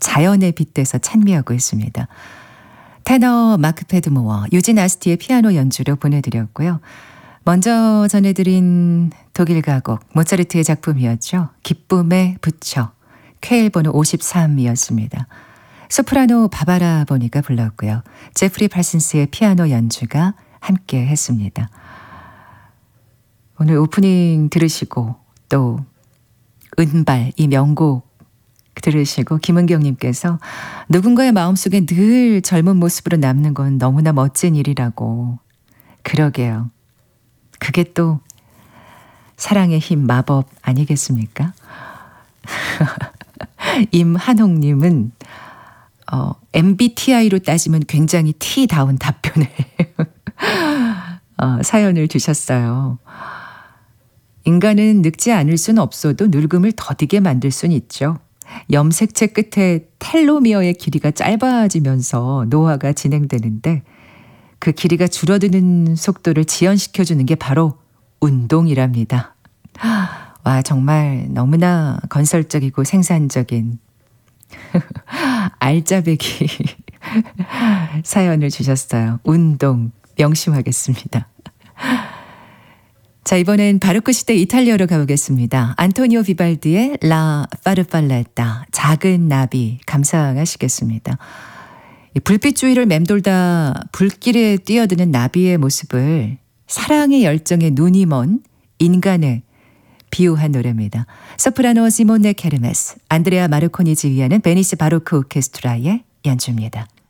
자연에 빗대서 찬미하고 있습니다. 테너 마크 패드모어, 유진 아스티의 피아노 연주로 보내드렸고요. 먼저 전해드린 독일 가곡 모차르트의 작품이었죠. 기쁨의 부처, 쾌일 번호 53이었습니다. 소프라노 바바라 보니가 불렀고요. 제프리 팔슨스의 피아노 연주가 함께 했습니다. 오늘 오프닝 들으시고 또 은발 이 명곡 들으시고 김은경님께서 누군가의 마음속에 늘 젊은 모습으로 남는 건 너무나 멋진 일이라고. 그러게요. 그게 또 사랑의 힘 마법 아니겠습니까? 임한홍님은 MBTI로 따지면 굉장히 T다운 답변을 사연을 주셨어요. 인간은 늙지 않을 순 없어도 늙음을 더디게 만들 순 있죠. 염색체 끝에 텔로미어의 길이가 짧아지면서 노화가 진행되는데 그 길이가 줄어드는 속도를 지연시켜주는 게 바로 운동이랍니다. 와, 정말 너무나 건설적이고 생산적인 알짜배기 사연을 주셨어요. 운동 명심하겠습니다. 자, 이번엔 바로크 시대 이탈리아로 가보겠습니다. 안토니오 비발디의 라 파르팔레타, 작은 나비 감상하시겠습니다. 불빛주의를 맴돌다 불길에 뛰어드는 나비의 모습을 사랑의 열정에 눈이 먼 인간에 비유한 노래입니다. 소프라노 시모네 케르메스, 안드레아 마르코니 지휘하는 베니스 바로크 오케스트라의 연주입니다.